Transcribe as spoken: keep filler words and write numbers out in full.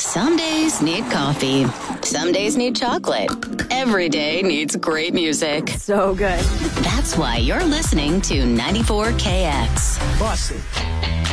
Some days need coffee. Some days need chocolate. Every day needs great music. So good. That's why you're listening to ninety-four K X. Bust it.